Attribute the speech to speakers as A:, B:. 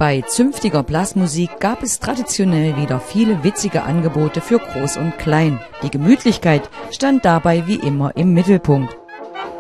A: Bei zünftiger Blasmusik gab es traditionell wieder viele witzige Angebote für Groß und Klein. Die Gemütlichkeit stand dabei wie immer im Mittelpunkt.